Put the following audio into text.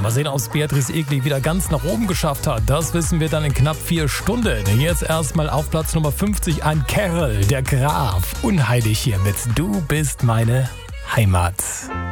Mal sehen, ob es Beatrice Egli wieder ganz nach oben geschafft hat. Das wissen wir dann in knapp 4 Stunden. Jetzt erstmal auf Platz Nummer 50 ein Kerl, der Graf. Unheilig hier mit Du bist meine Heimat.